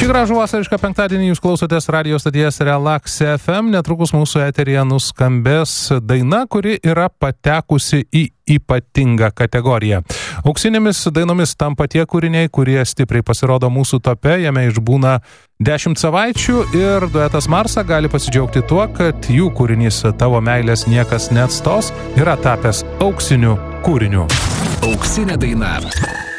Šį gražų vasarišką penktadienį jūs klausotės radio stoties Relax FM. Netrukus mūsų eteryje nuskambės daina, kuri yra patekusi į ypatingą kategoriją. Auksinėmis dainomis tampa tie kūriniai, kurie stipriai pasirodo mūsų tope, jame išbūna 10 savaičių ir duetas Marsa gali pasidžiaugti tuo, kad jų kūrinys Tavo meilės niekas neatstos yra tapęs auksiniu kūriniu. Auksinė daina.